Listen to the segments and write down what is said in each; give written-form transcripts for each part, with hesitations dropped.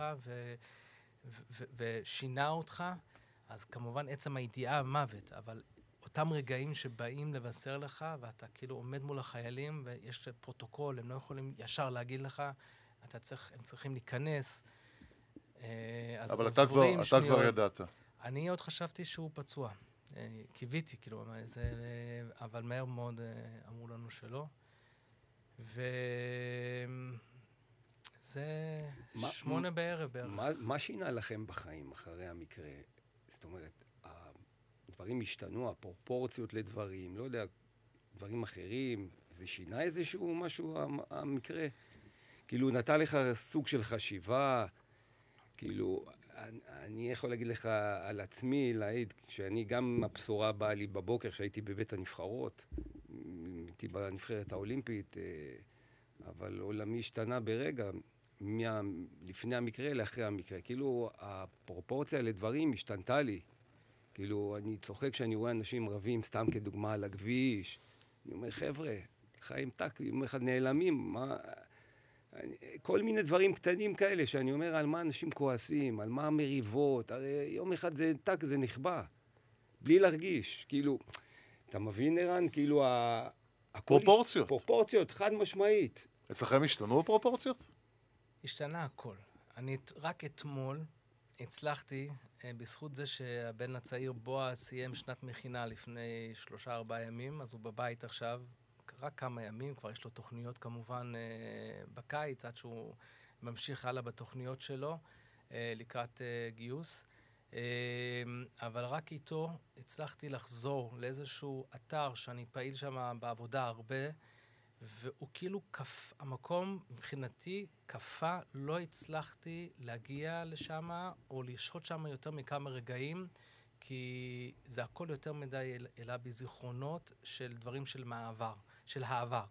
לך ושינה אותך, אז כמובן עצם הידיעה המוות, אבל אותם רגעים שבאים לבשר לך, ואתה כאילו עומד מול החיילים, ויש פרוטוקול, הם לא יכולים ישר להגיד לך, הם צריכים להיכנס, אז אבל אתה כבר ידעת. אני עוד חשבתי שהוא פצוע. קיוויתי, כאילו, אבל מהר מאוד אמרו לנו שלא. זה 8 בערב בערך. מה שינה לכם בחיים אחרי המקרה? זאת אומרת, הדברים השתנו, הפרופורציות לדברים, לא יודע, דברים אחרים, זה שינה איזשהו משהו, המקרה? כאילו, נתן לך סוג של חשיבה, כאילו, אני יכול להגיד לך על עצמי, להעיד, כשאני גם הבשורה באה לי בבוקר, שהייתי בבית הנבחרות, הייתי בנבחרת האולימפית, אבל עולמי השתנה ברגע, לפני המקרה לאחרי המקרה. כאילו, הפרופורציה לדברים השתנתה לי. כאילו, אני צוחק כשאני רואה אנשים רבים, סתם כדוגמה על הכביש. אני אומר, חבר'ה, חיים טק, יום אחד נעלמים, מה... כל מיני דברים קטנים כאלה, שאני אומר על מה אנשים כועסים, על מה המריבות, הרי יום אחד זה טק, זה נכבה. בלי להרגיש, כאילו, אתה מבין, ערן? כאילו, פרופורציות. פרופורציות, חד משמעית. אצלכם השתנו הפרופורציות? השתנה הכל. אני רק אתמול הצלחתי, בזכות זה שהבן הצעיר בועז סיים שנת מכינה לפני 3-4 ימים, אז הוא בבית עכשיו, רק כמה ימים, כבר יש לו תוכניות כמובן בקיץ, עד שהוא ממשיך הלאה בתוכניות שלו, לקראת גיוס. אבל רק איתו הצלחתי לחזור לאיזשהו אתר שאני פעיל שם בעבודה הרבה, והוא כאילו המקום מבחינתי קפה, לא הצלחתי להגיע לשם או לשהות שם יותר מכמה רגעים, כי זה הכל יותר מדי אלא בזיכרונות של דברים של העבר.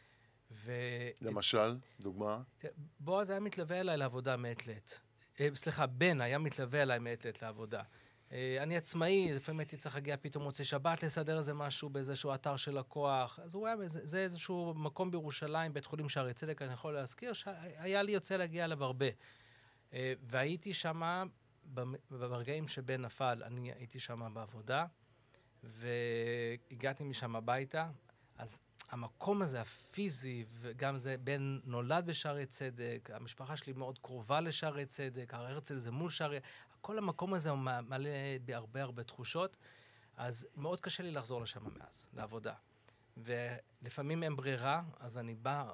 למשל, דוגמה? בועז היה מתלווה אליי לעבודה מעת לעת. בן היה מתלווה אליי מעת לעת לעבודה. אני עצמאי, לפעמים הייתי צריך להגיע פתאום מוצאי שבת, לסדר איזה משהו באיזשהו אתר של לקוח. אז הוא היה, זה איזשהו מקום בירושלים, בית חולים שערי צדק, אני יכול להזכיר, שהיה לי יוצא להגיע אליו הרבה. והייתי שמה, ברגעים שבן נפל, אני הייתי שמה בעבודה, והגעתי משם הביתה, אז המקום הזה, הפיזי, וגם זה בן נולד בשערי צדק, המשפחה שלי מאוד קרובה לשערי צדק, הר הרצל זה מול שערי, כל המקום הזה הוא מלא בהרבה הרבה תחושות, אז מאוד קשה לי לחזור לשם מאז, לעבודה. ולפעמים אין ברירה, אז אני בא,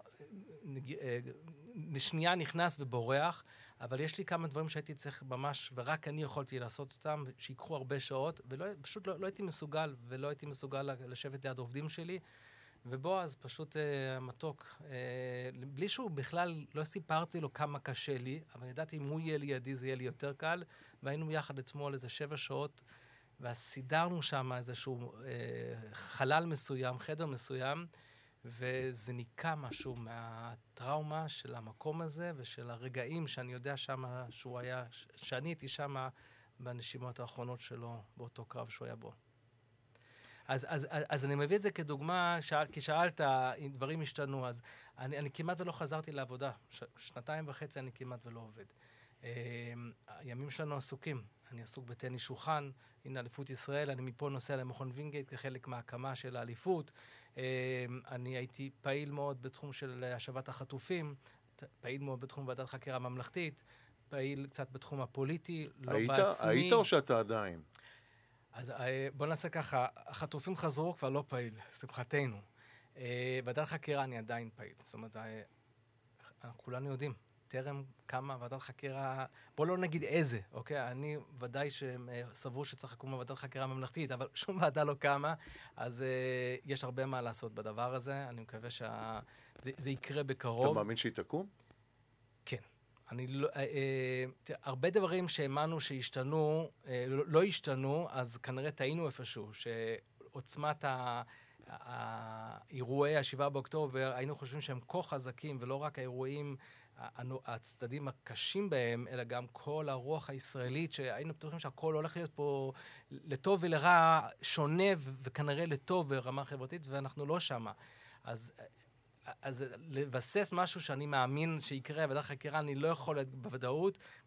לשנייה נכנס ובורח, אבל יש לי כמה דברים שהייתי צריך ממש, ורק אני יכולתי לעשות אותם, שיקחו הרבה שעות, ופשוט לא הייתי מסוגל, ולא הייתי מסוגל לשבת ליד עובדים שלי, ובועז פשוט מתוק, בלי שהוא בכלל, לא סיפרתי לו כמה קשה לי, אבל ידעתי אם הוא יהיה לידי זה יהיה לי יותר קל, והיינו יחד אתמול איזה 7 שעות, וסידרנו שם איזשהו חלל מסוים, חדר מסוים, וזה ניקה משהו מהטראומה של המקום הזה, ושל הרגעים שאני יודע שם שהוא היה, שאני הייתי שם בנשימות האחרונות שלו, באותו קרב שהוא היה בו. אז אני מביא את זה כדוגמה, כי שאלת, אם דברים השתנו, אז אני כמעט ולא חזרתי לעבודה. 2.5 אני כמעט ולא עובד. הימים שלנו עסוקים. אני עסוק בטניס שולחן, הנה אליפות ישראל, אני מפה נוסע למכון וינגייט כחלק מההקמה של האליפות. אני הייתי פעיל מאוד בתחום של השבת החטופים, פעיל מאוד בתחום ועדת חקירה ממלכתית, פעיל קצת בתחום הפוליטי, לא בעצמי. היית או שאתה עדיין? אז בוא נעשה ככה, החטופים חזרו כבר לא פעיל, שמחתנו. ועדת חקירה אני עדיין פעיל, זאת אומרת, כולנו יודעים, טרם קמה ועדת חקירה, בוא לא נגיד איזה, אוקיי? אני ודאי שסבור שצריך לקום ועדת חקירה ממלכתית, אבל שום ועדה לא קמה, אז יש הרבה מה לעשות בדבר הזה, אני מקווה שזה יקרה בקרוב. אתה מאמין שהיא תקום? כן. הרבה דברים שהאמנו שהשתנו, לא השתנו, אז כנראה טעינו איפשהו, שעוצמת האירועי ה7 באוקטובר, היינו חושבים שהם כה חזקים, ולא רק האירועים, הצדדים הקשים בהם, אלא גם כל הרוח הישראלית, שהיינו בטוחים שהכל הולך להיות פה לטוב ולרע, שונה וכנראה לטוב ברמה חברתית, ואנחנו לא שמה. אז לבסס משהו שאני מאמין שיקרה, ועדת חקירה אני לא יכול בוודאות,